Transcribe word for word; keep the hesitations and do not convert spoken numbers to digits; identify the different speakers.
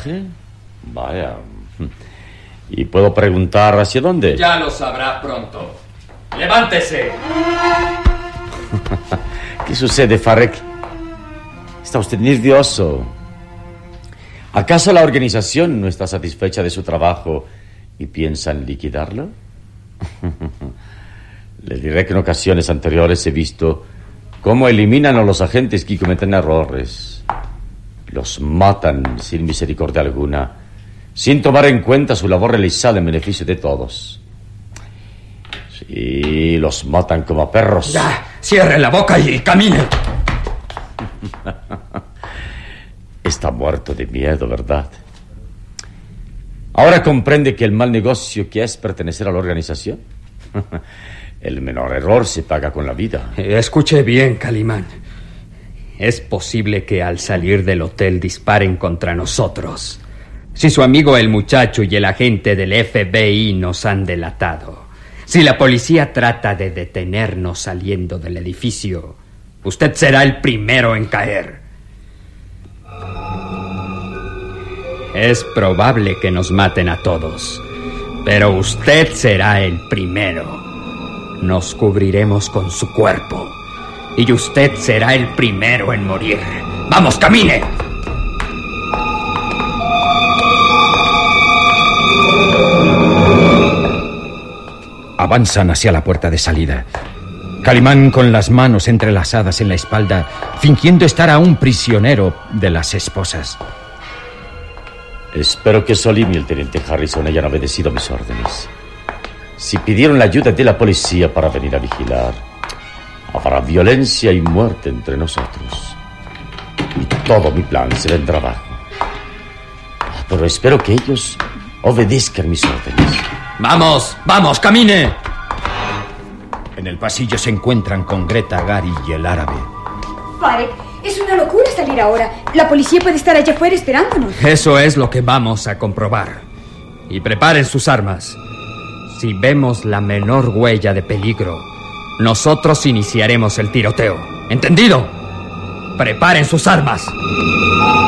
Speaker 1: viaje? Vaya. ¿Y puedo preguntar hacia dónde?
Speaker 2: Ya lo sabrá pronto. ¡Levántese!
Speaker 1: ¿Qué sucede, Farek? Está usted nervioso. ¿Acaso la organización no está satisfecha de su trabajo y piensa en liquidarlo? Le diré que en ocasiones anteriores he visto cómo eliminan a los agentes que cometen errores. Los matan sin misericordia alguna, sin tomar en cuenta su labor realizada en beneficio de todos. Sí, los matan como a perros.
Speaker 2: Ya, cierre la boca y camine.
Speaker 1: Está muerto de miedo, ¿verdad? Ahora comprende que el mal negocio que es pertenecer a la organización. El menor error se paga con la vida.
Speaker 2: Escuche bien, Calimán. Es posible que al salir del hotel disparen contra nosotros. Si su amigo el muchacho y el agente del F B I nos han delatado, si la policía trata de detenernos saliendo del edificio, usted será el primero en caer. Es probable que nos maten a todos, pero usted será el primero. Nos cubriremos con su cuerpo y usted será el primero en morir. ¡Vamos, camine!
Speaker 3: Avanzan hacia la puerta de salida. Calimán con las manos entrelazadas en la espalda, fingiendo estar aún prisionero de las esposas.
Speaker 1: Espero que Solim y el teniente Harrison hayan obedecido mis órdenes. Si pidieron la ayuda de la policía para venir a vigilar, habrá violencia y muerte entre nosotros. Y todo mi plan se vendrá abajo. Pero espero que ellos obedezcan mis órdenes.
Speaker 2: ¡Vamos! ¡Vamos! ¡Camine!
Speaker 3: En el pasillo se encuentran con Greta, Gary y el árabe.
Speaker 4: Farek, es una locura salir ahora. La policía puede estar allá afuera esperándonos.
Speaker 2: Eso es lo que vamos a comprobar. Y preparen sus armas. Si vemos la menor huella de peligro, nosotros iniciaremos el tiroteo. ¿Entendido? Preparen sus armas.